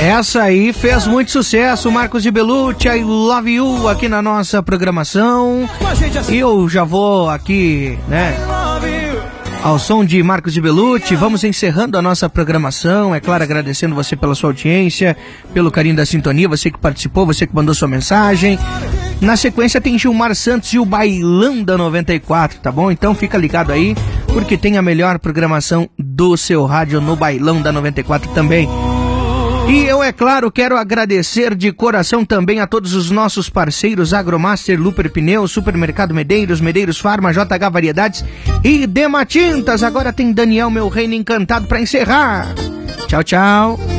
Essa aí fez muito sucesso, Marcos de Bellucci, I Love You, aqui na nossa programação. E eu já vou aqui, né, ao som de Marcos de Bellucci, vamos encerrando a nossa programação, é claro, agradecendo você pela sua audiência, pelo carinho da sintonia, você que participou, você que mandou sua mensagem. Na sequência tem Gilmar Santos e o Bailão da 94, tá bom? Então fica ligado aí, porque tem a melhor programação do seu rádio no Bailão da 94 também. E eu, é claro, quero agradecer de coração também a todos os nossos parceiros, Agromaster, Luper Pneus, Supermercado Medeiros, Medeiros Farma, JH Variedades e Dema Tintas. Agora tem Daniel, meu reino encantado, para encerrar. Tchau, tchau.